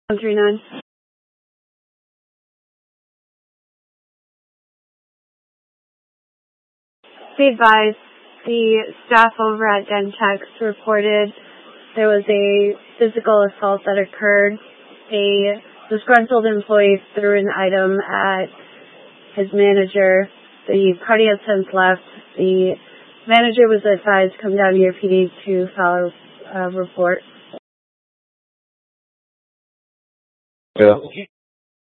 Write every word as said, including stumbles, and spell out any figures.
one three nine. Be advised, the staff over at Dentex reported there was a physical assault that occurred. A disgruntled employee threw an item at his manager. The party has since left. The manager was advised to come down to your P D to file a report. Yeah.